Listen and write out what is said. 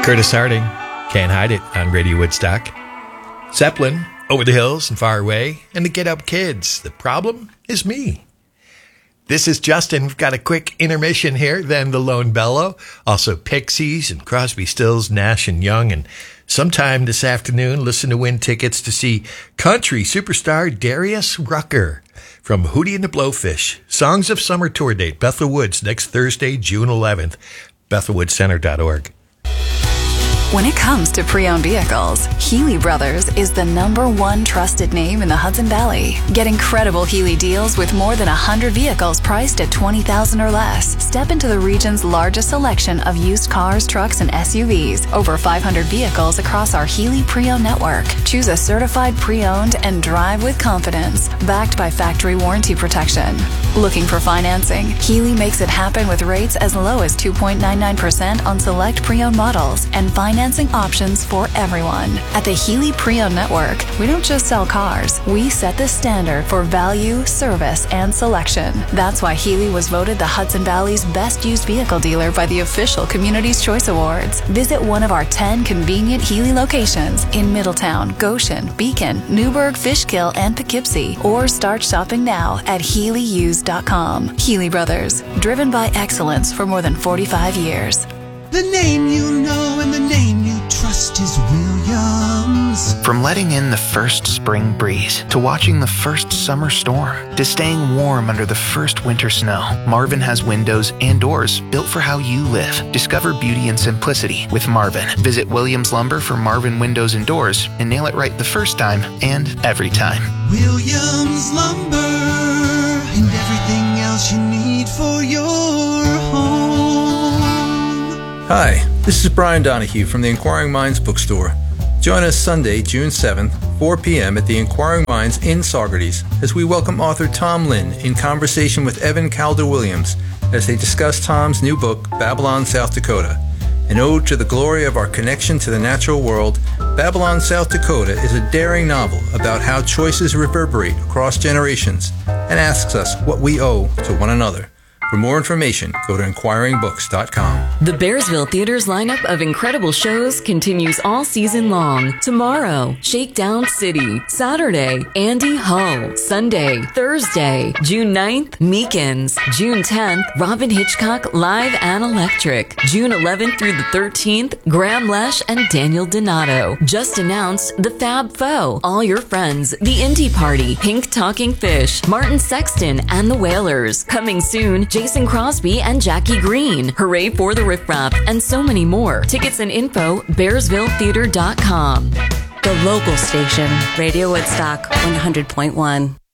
Curtis Harding, Can't Hide It on Radio Woodstock. Zeppelin, Over the Hills and Far Away. And the Get Up Kids, The Problem Is Me. This is Justin. We've got a quick intermission here, then the Lone Bellow. Also Pixies and Crosby, Stills, Nash and Young. And sometime this afternoon, listen to win tickets to see country superstar Darius Rucker from Hootie and the Blowfish. Songs of Summer tour date, Bethel Woods, next Thursday, June 11th. BethelWoodsCenter.org. When it comes to pre-owned vehicles, Healy Brothers is the #1 trusted name in the Hudson Valley. Get incredible Healy deals with more than 100 vehicles priced at $20,000 or less. Step into the region's largest selection of used cars, trucks, and SUVs. Over 500 vehicles across our Healy pre-owned network. Choose a certified pre-owned and drive with confidence. Backed by factory warranty protection. Looking for financing? Healy makes it happen with rates as low as 2.99% on select pre-owned models and financing options for everyone. At the Healy Pre-Owned Network, we don't just sell cars. We set the standard for value, service, and selection. That's why Healy was voted the Hudson Valley's best used vehicle dealer by the official Community's Choice Awards. Visit one of our 10 convenient Healy locations in Middletown, Goshen, Beacon, Newburgh, Fishkill, and Poughkeepsie, or start shopping now at HealyUsed.com. Healy Brothers, driven by excellence for more than 45 years. The name you know and the name you trust is Williams. From letting in the first spring breeze, to watching the first summer storm, to staying warm under the first winter snow, Marvin has windows and doors built for how you live. Discover beauty and simplicity with Marvin. Visit Williams Lumber for Marvin windows and doors and nail it right the first time and every time. Williams Lumber and everything else you need for your home. Hi, this is Brian Donahue from the Inquiring Minds Bookstore. Join us Sunday, June 7th, 4 p.m. at the Inquiring Minds in Saugerties as we welcome author Tom Lynn in conversation with Evan Calder-Williams as they discuss Tom's new book, Babylon, South Dakota. An ode to the glory of our connection to the natural world, Babylon, South Dakota is a daring novel about how choices reverberate across generations and asks us what we owe to one another. For more information, go to inquiringbooks.com. The Bearsville Theater's lineup of incredible shows continues all season long. Tomorrow, Shakedown City. Saturday, Andy Hull. Sunday, Thursday, June 9th, Meekins. June 10th, Robin Hitchcock Live and Electric. June 11th through the 13th, Graham Lesh and Daniel Donato. Just announced The Fab Foe. All Your Friends, The Indie Party, Pink Talking Fish, Martin Sexton and the Wailers. Coming soon, Jason Crosby and Jackie Green, Hooray for the Riff Raff, and so many more. Tickets and info, bearsvilletheater.com. The local station, Radio Woodstock 100.1.